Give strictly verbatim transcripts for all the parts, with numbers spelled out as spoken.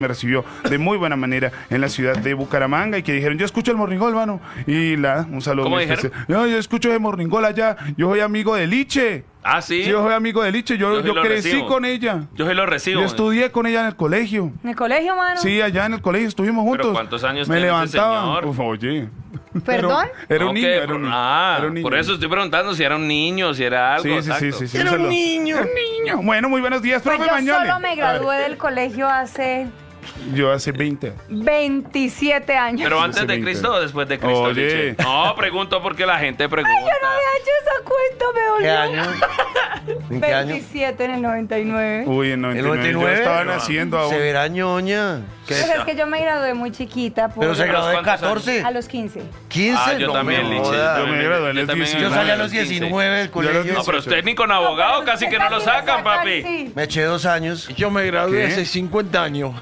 me recibió de muy buena manera en la ciudad de Bucaramanga y que dijeron, yo escucho el Morningol, mano. Y la, un saludo. ¿Cómo muy dijeron? especial. No, yo escucho el Morningol allá, yo soy amigo de Liche. Ah, ¿sí? Sí, yo soy amigo de Liche, yo, Yo sí yo lo crecí recibo. con ella. Yo sí lo recibo. Yo estudié con ella en el colegio. ¿En el colegio, mano? Sí, allá en el colegio estuvimos juntos. ¿Pero cuántos años Me tiene ese levantaban. señor? Uf, oye. ¿Perdón? Era, era No, un niño, que- era un niño. Ah, era un niño. por eso estoy preguntando si era un niño, si era algo. Sí, sí, sí, exacto. sí, sí, Era un un saludo. niño. Era un niño. Bueno, muy buenos días, Pues profe yo Mañone. solo me gradué del colegio hace Yo hace veinte. veintisiete años. ¿Pero antes de veinte. Cristo o después de Cristo? Oye. Liche? No, pregunto porque la gente pregunta. Yo no había hecho esa cuenta, me ¿Qué olvidé. año? ¿En qué año? veintisiete en el noventa y nueve. Uy, en noventa y nueve. ¿El noventa y nueve? Yo estaba naciendo aún. Se verá ñoña. ¿Qué? Pues es que yo me gradué muy chiquita. Por Pero se graduó de ¿Cuántos catorce. A los quince. quince. Ah, yo no también, me Liche. jodas. Yo me gradué en Yo el también diecinueve. Yo salí a los quince. diecinueve del Yo colegio. No, pero usted ni con abogado casi que no lo sacan, papi. Sí. Me eché dos años. Yo me gradué ¿Qué? hace cincuenta años.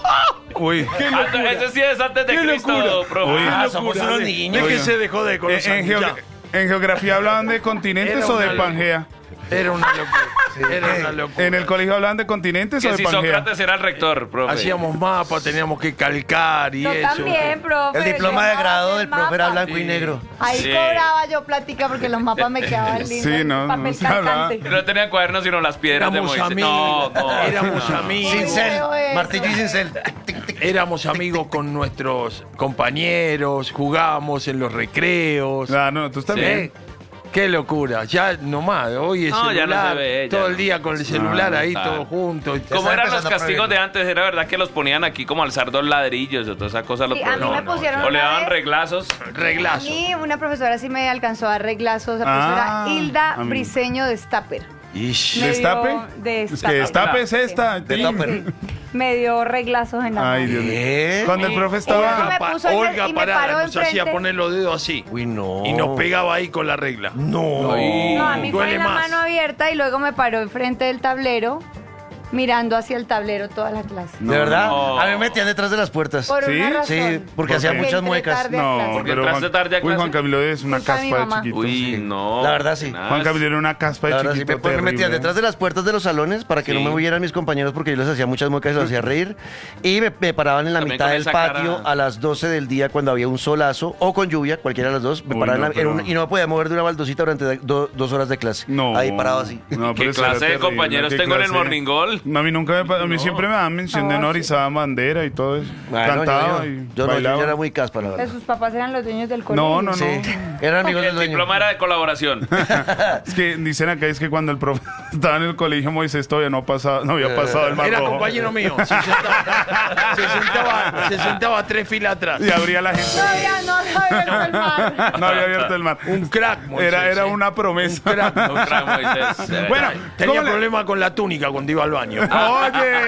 Uy. Antes- Ese sí es antes de ¡Qué Cristo, locura! profe. Uy. Ah, Qué somos locura, unos de- niños. de que Oiga. se dejó de con En, los en años, geo- ya. en geografía hablaban de continentes Era o de una Pangea. Era una locura. Era una locura. En el colegio hablaban de continentes o Que de si Pangea. Sócrates era el rector, profe. Hacíamos mapas, teníamos que calcar y Yo eso. también, profe. El diploma yo de daba grado el del profe era mapa. blanco y Sí. negro. Ahí Sí. cobraba yo plática porque los mapas me quedaban lindos. Sí, no, Papel no se hablaba. calcante. No tenían cuadernos sino las piedras Éramos de Moisés. amigos. No, no. Éramos no. amigos. Cincel. veo eso. Martillo y cincel. Éramos amigos con nuestros compañeros, jugábamos en los recreos. Ah, no, tú también. ¿Eh? Qué locura, ya nomás, hoy es No, ya no celular, se ve, ya todo no. el día con el celular No, ahí, tal. todos juntos. Como Está eran los empezando a castigos de prohibirlo. antes, era verdad que los ponían aquí como alzar dos ladrillos o toda esa cosa. Los Sí, a mí ponían. me pusieron O le una daban vez- reglazos. A Reglazo. mí una profesora sí me alcanzó a dar reglazos, la Ah, profesora Hilda a mí. Briseño de Stapper. Ish. Me ¿Destape? dio- de Es que Destape. destape es esta. De Sí. topper. Me dio reglazos en la Ay, mano. Dios mío. ¿Qué? Cuando el profe Ella estaba... me Pa- puso en el- Olga y me paró Parada nos hacía enfrente. poner los dedos así. Uy, no. Y nos pegaba ahí con la regla. No. Ay. No, a mí fue Duele en la más. mano abierta y luego me paró enfrente del tablero, mirando hacia el tablero toda la clase. ¿De verdad? No. A mí me metían detrás de las puertas. Por ¿Sí? una razón. Sí, porque ¿Por hacía qué? muchas Entré muecas. tarde a No, clase. Porque pero entraste Juan, tarde a uy, clase. Juan Camilo es una Culpa de mi caspa de mamá. chiquito. Uy, sí. no. La verdad, sí. Nada. Juan Camilo era una caspa de La verdad, sí, chiquito. me, pues, me metían terrible. detrás de las puertas de los salones para que Sí. no me huyeran mis compañeros porque yo les hacía muchas muecas y los hacía reír. Y me, me paraban en la También mitad con del esa patio cara. a las doce del día cuando había un solazo o con lluvia, cualquiera de las dos. Me Uy, paraban no, en la- pero- en un- y no me podía mover de una baldosita durante do- dos horas de clase. No. Ahí parado así. No, ¿Qué pero eso era clase de terrible, compañeros ¿qué tengo en el clase? Morning Goal? No, a mí nunca me pa- a mí siempre me daban mención de No, honor, sí. izaban bandera y todo eso. Bueno, Cantaba yo, y yo, yo no, yo bailaba. ya era muy caspa, la Que verdad. sus papás eran los dueños del colegio. No, no, no. Sí, eran amigos del El dueño. diploma era de colaboración. Es que dicen acá es que cuando el profe estaba en el colegio Moisés todavía no, pasaba, no había pasado el mar Era rojo. compañero mío. Se sentaba, se sentaba, se sentaba tres filas atrás. Y abría la gente. No había, no había abierto el mar. No había abierto el mar. Un crack, Moisés, Era, era ¿eh? una promesa. Un crack. Un crack, Moisés. Eh, Bueno, Tenía ¿cómo le- problema con la túnica cuando iba al baño. Oye.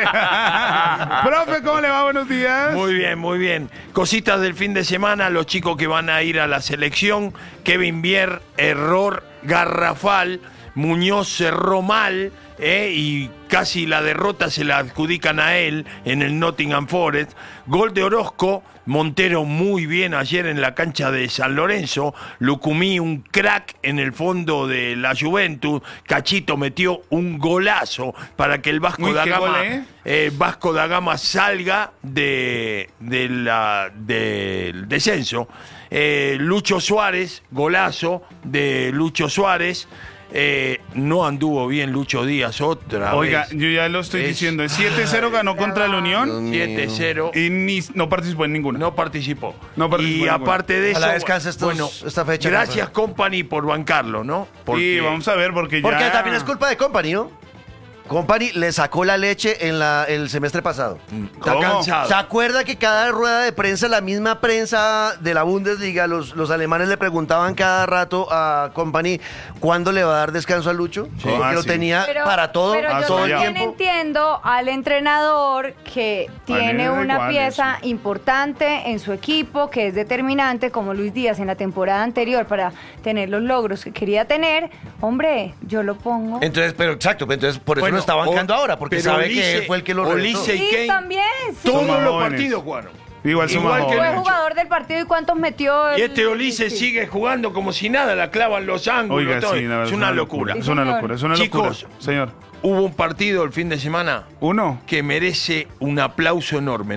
Profe, ¿cómo le va? Buenos días. Muy bien, muy bien. Cositas del fin de semana, los chicos que van a ir a la selección. Kevin Bier, error garrafal. Muñoz cerró mal eh, y casi la derrota se la adjudican a él en el Nottingham Forest. Gol de Orozco, Montero muy bien ayer en la cancha de San Lorenzo. Lucumí un crack en el fondo de la Juventus. Cachito metió un golazo para que el Vasco Uy, da ¿qué Gama gol, eh? eh, Vasco da Gama salga de, de la, del descenso. Eh, Lucho Suárez, golazo de Lucho Suárez. Eh, no anduvo bien Lucho Díaz otra Oiga, vez. yo ya lo estoy Es- diciendo. siete cero ganó contra el Dios Unión mío. siete cero. y ni, no participó en ninguna. No participó. No participó y en aparte de eso, Ojalá descanse estos- bueno, esta fecha, gracias Rafa. Company por bancarlo, ¿no? Y vamos a ver porque, Porque ya... también es culpa de Company, ¿no? Company le sacó la leche en la, el semestre pasado. Está ¿Cómo? cansado. ¿Se acuerda que cada rueda de prensa, la misma prensa de la Bundesliga, los, los alemanes le preguntaban cada rato a Company cuándo le va a dar descanso a Lucho? Sí. Porque Ah, lo sí. tenía Pero, para todo, pero Ah, yo todo el ya. también tiempo. entiendo al entrenador que tiene me da una igual pieza eso. importante en su equipo que es determinante, como Luis Díaz en la temporada anterior, para tener los logros que quería tener. Hombre, yo lo pongo. Entonces, pero exacto, entonces por eso Bueno, no está bancando o- ahora, porque pero sabe que Olice- él fue el que lo reventó. Olice y Sí, Kane, también. sí. todos Son más los jóvenes. partidos jugaron. Igual son Igual más que Fue jóvenes. jugador del partido y cuántos metió. el- Y este Ulises sí. sigue jugando como si nada, la clavan los ángulos. Oiga, todo. sí, la verdad, es una locura. Es una Sí, locura, es una Chicos, locura. Señor. hubo un partido el fin de semana Uno. que merece un aplauso enorme.